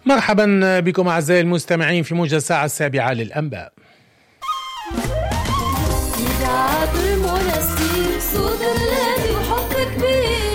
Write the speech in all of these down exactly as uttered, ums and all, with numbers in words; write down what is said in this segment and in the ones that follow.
مرحبا بكم أعزائي المستمعين في موجز الساعة السابعة للأنباء. إذاعة المنستير صوت الذي وحب كبير.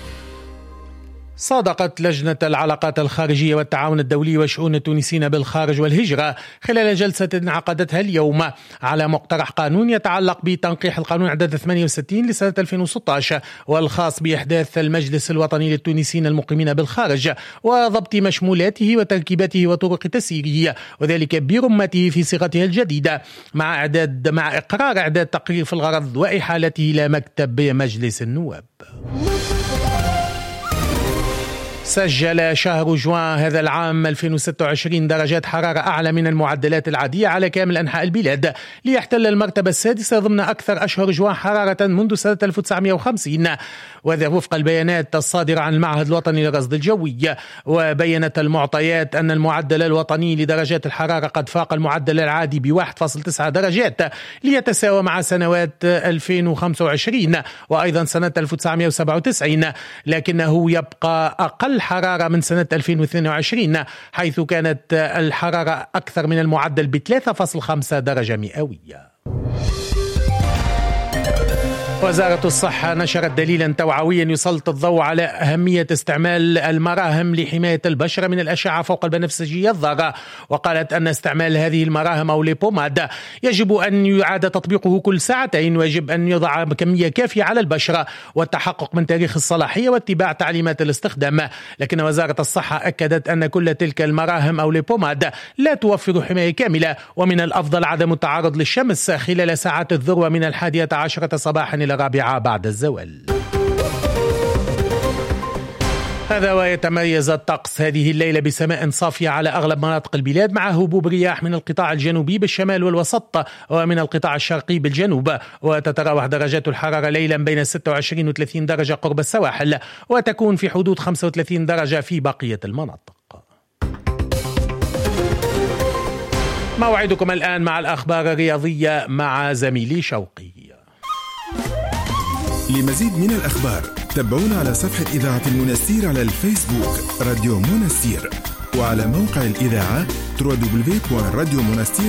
صادقت لجنة العلاقات الخارجية والتعاون الدولي وشؤون التونسيين بالخارج والهجرة خلال جلسة عقدتها اليوم على مقترح قانون يتعلق بتنقيح القانون عدد ثمانية وستين لسنة ألفين وستة عشر والخاص بإحداث المجلس الوطني للتونسيين المقيمين بالخارج وضبط مشمولاته وتركيبته وطرق تسييره وذلك برمته في صيغته الجديدة مع إعداد مع إقرار إعداد تقرير في الغرض وإحالته إلى مكتب مجلس النواب. سجل شهر جوان هذا العام ألفين وستة وعشرين درجات حرارة أعلى من المعدلات العادية على كامل أنحاء البلاد ليحتل المرتبة السادسة ضمن أكثر أشهر جوان حرارة منذ سنة ألف وتسعمائة وخمسين، وذا وفق البيانات الصادرة عن المعهد الوطني للرصد الجوي. وبينت المعطيات أن المعدل الوطني لدرجات الحرارة قد فاق المعدل العادي ب واحد فاصلة تسعة درجات ليتساوى مع سنوات ألفين وخمسة وعشرين وأيضا سنة ألف وتسعمائة وسبعة وتسعين، لكنه يبقى أقل حرارة من سنة ألفين واثنين وعشرين حيث كانت الحرارة أكثر من المعدل ب ثلاثة فاصلة خمسة درجة مئوية. وزارة الصحة نشرت دليلا توعويا يسلط الضوء على أهمية استعمال المراهم لحماية البشرة من الأشعة فوق البنفسجية الضارة، وقالت أن استعمال هذه المراهم أو ليبوماد يجب أن يعاد تطبيقه كل ساعتين ويجب أن يضع كمية كافية على البشرة والتحقق من تاريخ الصلاحية واتباع تعليمات الاستخدام. لكن وزارة الصحة أكدت أن كل تلك المراهم أو ليبوماد لا توفر حماية كاملة ومن الأفضل عدم التعرض للشمس خلال ساعات الذروة من الحادية عشرة صباحا إلى الرابعة بعد الزوال. هذا ويتميز الطقس هذه الليلة بسماء صافية على أغلب مناطق البلاد مع هبوب رياح من القطاع الجنوبي بالشمال والوسط ومن القطاع الشرقي بالجنوب، وتتراوح درجات الحرارة ليلا بين ستة وعشرين وثلاثين درجة قرب السواحل وتكون في حدود خمسة وثلاثين درجة في بقية المناطق. موعدكم الآن مع الأخبار الرياضية مع زميلي شوقي. لمزيد من الأخبار تابعونا على صفحة إذاعة المنستير على الفيسبوك راديو منستير وعلى موقع الإذاعة دبليو دبليو دبليو دوت راديو منستير